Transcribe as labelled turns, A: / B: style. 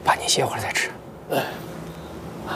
A: 爸，你歇会儿再吃。
B: 哎。